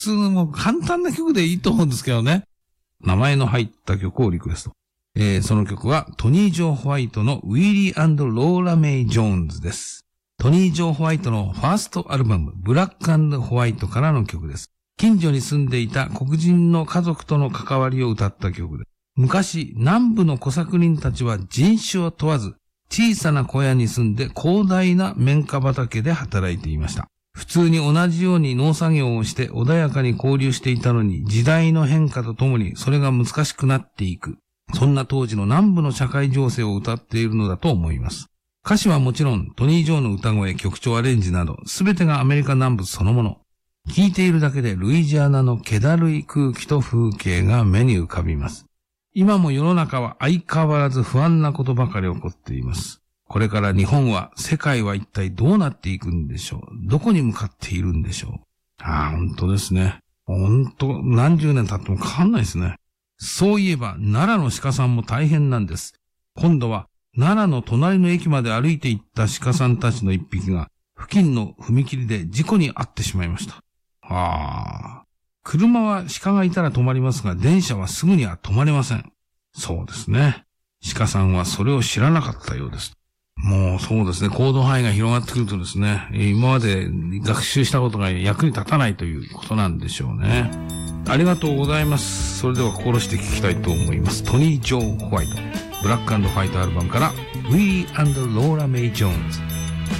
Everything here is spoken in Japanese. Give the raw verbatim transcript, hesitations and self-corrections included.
普通のもう簡単な曲でいいと思うんですけどね。名前の入った曲をリクエスト。えー、その曲はトニー・ジョー・ホワイトのウィリー&ローラ・メイ・ジョーンズです。トニー・ジョー・ホワイトのファーストアルバム、ブラック&ホワイトからの曲です。近所に住んでいた黒人の家族との関わりを歌った曲です。昔、南部の小作人たちは人種を問わず、小さな小屋に住んで広大な綿花畑で働いていました。普通に同じように農作業をして穏やかに交流していたのに、時代の変化とともにそれが難しくなっていく。そんな当時の南部の社会情勢を歌っているのだと思います。歌詞はもちろん、トニー・ジョーの歌声、曲調アレンジなど、すべてがアメリカ南部そのもの。聴いているだけでルイジアナの気だるい空気と風景が目に浮かびます。今も世の中は相変わらず不安なことばかり起こっています。これから日本は、世界は一体どうなっていくんでしょう。どこに向かっているんでしょう。ああ、本当ですね。本当、何十年経っても変わんないですね。そういえば、奈良の鹿さんも大変なんです。今度は、奈良の隣の駅まで歩いて行った鹿さんたちの一匹が、付近の踏切で事故に遭ってしまいました。ああ。車は鹿がいたら止まりますが、電車はすぐには止まれません。そうですね。鹿さんはそれを知らなかったようです。もうそうですね、行動範囲が広がってくるとですね、今まで学習したことが役に立たないということなんでしょうね。ありがとうございます。それでは心して聞きたいと思います。トニー・ジョー・ホワイト、ブラック&ホワイトアルバムから、ウィリー&ローラ・メイ・ジョーンズ。